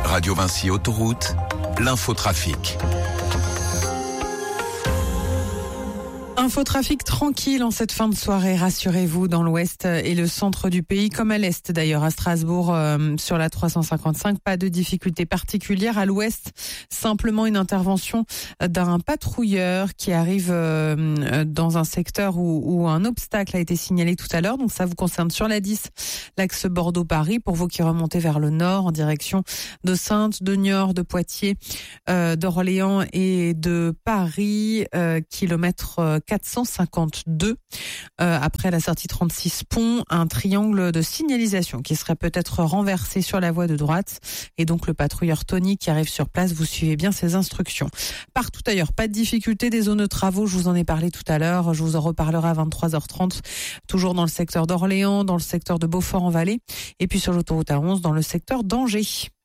Radio Vinci Autoroute, l'infotrafic. Infotrafic tranquille en cette fin de soirée, rassurez-vous, dans l'ouest et le centre du pays, comme à l'est d'ailleurs, à Strasbourg, sur la 355. Pas de difficultés particulières. À l'ouest, simplement une intervention d'un patrouilleur qui arrive dans un secteur où un obstacle a été signalé tout à l'heure. Donc ça vous concerne sur la 10, l'axe Bordeaux-Paris, pour vous qui remontez vers le nord en direction de Saintes, de Niort, de Poitiers, d'Orléans et de Paris, kilomètre 452. Après la sortie 36 pont, un triangle de signalisation qui serait peut-être renversé sur la voie de droite. Et donc le patrouilleur Tony qui arrive sur place, vous suivez bien ses instructions. Partout ailleurs, pas de difficulté, des zones de travaux, je vous en ai parlé tout à l'heure. Je vous en reparlerai à 23h30, toujours dans le secteur d'Orléans, dans le secteur de Beaufort-en-Vallée, et puis sur l'autoroute A11 dans le secteur d'Angers.